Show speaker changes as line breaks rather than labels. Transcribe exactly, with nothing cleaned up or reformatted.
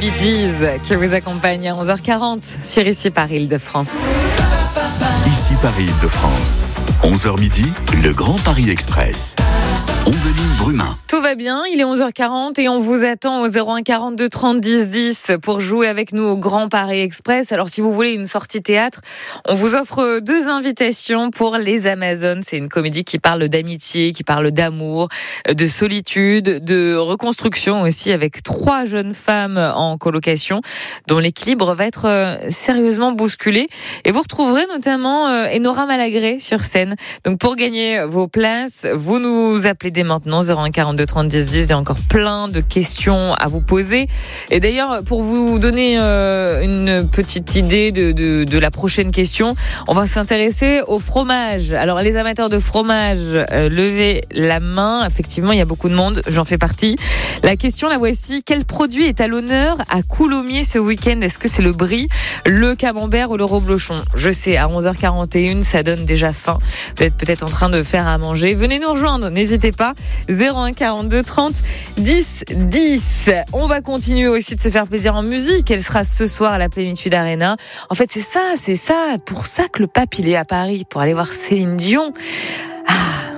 Bee Gees qui vous accompagne à onze heures quarante sur Ici Paris Île-de-France.
Ici Paris Île-de-France. onze heures midi, le Grand Paris Express. Ombeline Brumin.
Tout va bien, il est onze heures quarante et on vous attend au zéro un quarante-deux trente dix dix pour jouer avec nous au Grand Paris Express. Alors si vous voulez une sortie théâtre, on vous offre deux invitations pour Les Amazones. C'est une comédie qui parle d'amitié, qui parle d'amour, de solitude, de reconstruction aussi, avec trois jeunes femmes en colocation dont l'équilibre va être sérieusement bousculé. Et vous retrouverez notamment Enora Malagré sur scène. Donc pour gagner vos places, vous nous appelez dès maintenant zéro un quarante-deux trente dix dix. Il y a encore plein de questions à vous poser. Et d'ailleurs, pour vous donner euh, une petite idée de, de, de la prochaine question, on va s'intéresser au fromage. Alors les amateurs de fromage, euh, levez la main. Effectivement, il y a beaucoup de monde, j'en fais partie. La question, la voici. Quel produit est à l'honneur à Coulommiers ce week-end? Est-ce que c'est le brie, le camembert ou le reblochon? Je sais, à onze heures quarante et une, ça donne déjà faim. Vous êtes peut-être en train de faire à manger. Venez nous rejoindre, n'hésitez pas. zéro un quarante-deux trente dix dix. On va continuer aussi de se faire plaisir en musique. Elle sera ce soir à la Plénitude Arena. En fait, c'est ça, c'est ça. Pour ça que le pape, il est à Paris, pour aller voir Céline Dion.